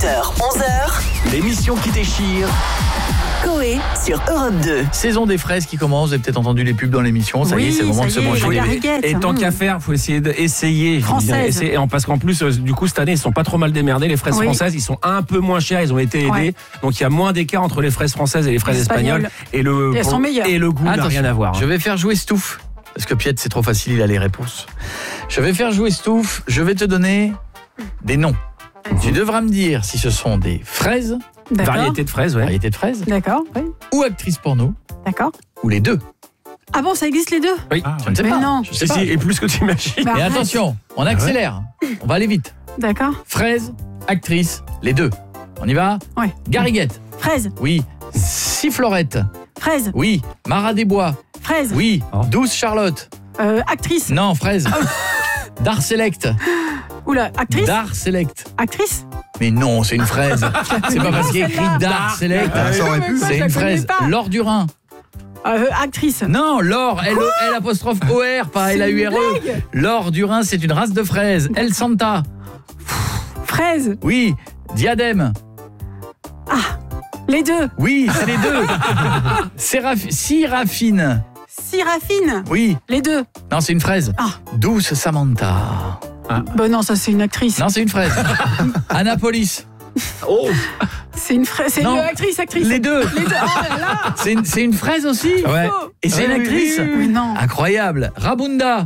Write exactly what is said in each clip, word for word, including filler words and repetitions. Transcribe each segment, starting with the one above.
heures, onze heures. L'émission qui déchire. Coé sur Europe deux. Saison des fraises qui commence. Vous avez peut-être entendu les pubs dans l'émission. Ça oui, y est, c'est le moment de se manger. Et tant qu'à faire, il faut essayer d'essayer. Françaises. Parce qu'en plus, du coup, cette année, ils sont pas trop mal démerdés. Les fraises oui. françaises, ils sont un peu moins chères. Ils ont été aidés. Ouais. Donc, il y a moins d'écart entre les fraises françaises et les fraises espagnoles. Et le, et elles sont meilleures. Et le goût n'a rien à voir. Je vais faire jouer Stouff. Parce que Piette, c'est trop facile, il a les réponses. Je vais faire jouer Stouff. Je vais te donner des noms. Mmh. Tu devras me dire si ce sont des fraises. D'accord. Variété de fraises, ouais. Variété de fraises. D'accord, oui. Ou actrices porno. D'accord. Ou les deux. Ah bon, ça existe les deux? Oui. Ah, je ne sais mais pas. non. Je sais si, pas. si, et plus que tu imagines. Bah, et attention, on accélère. Ah ouais. On va aller vite. D'accord. Fraises, actrices, les deux. On y va? Ouais. Gariguette. Fraise. Oui. Sifflorette. Fraise. Oui. Marat des Bois. Fraise. Oui. Oh. Douce Charlotte. Euh, actrice. Non, fraise. Dar Select. Oula, actrice. Dar Select. Actrice. Mais non, c'est une fraise. C'est pas parce qu'il y a écrit Dar Select. Ah, ça aurait pu. C'est une fraise. Laure du Rhin. Euh, actrice. Non, Laure, L apostrophe O R, pas L A U R E. Laure du Rhin, c'est une race de fraises. El Santa. Fraise. Oui. Diadème. Ah, les deux. Oui, c'est les deux. Séraph... Syrafine. Syrafine. Oui. Les deux. Non, c'est une fraise. Ah. Douce Samantha. Ah. Bah non, ça c'est une actrice. Non, c'est une fraise. Annapolis. Oh. C'est une fraise. C'est une actrice, actrice. Les deux. Les deux. Oh là là. C'est une, c'est une fraise aussi. Ouais. Et c'est oui, une actrice. Oui, oui, oui. Non. Incroyable. Rabunda.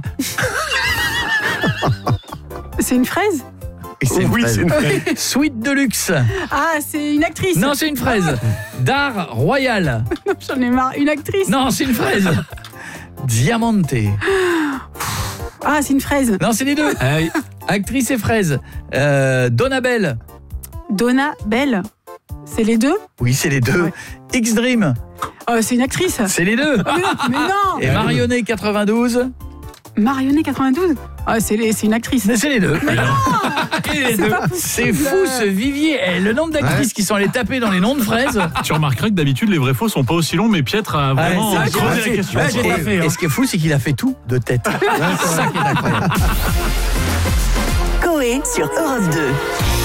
C'est une fraise. Et c'est oui, c'est une fraise. Suite de luxe. Ah, c'est une actrice. Non, c'est une fraise. Dar Royal. Non, j'en ai marre. Une actrice. Non, c'est une fraise. Diamante. Ah, c'est une fraise. Non, c'est les deux. Ah, oui. Actrice et fraise. Euh, Donabelle. Donna Belle. C'est les deux? Oui, c'est les deux. Ouais. X-Dream. Oh, c'est une actrice. C'est les deux. Mais non, mais non. Et Marionnée quatre-vingt-douze. Marionnée quatre-vingt-douze. Ah, c'est les, c'est une actrice. Mais c'est les deux. Mais non. les deux. C'est fou ce vivier. Et le nombre d'actrices ouais. qui sont allées taper dans les noms de fraises. Tu remarqueras que d'habitude les vrais faux sont pas aussi longs, mais Pietre a vraiment ouais, creusé la question. Ouais, et, fait, hein. et ce qui est fou, c'est qu'il a fait tout de tête. C'est ça qui est incroyable. Coé sur Europe deux.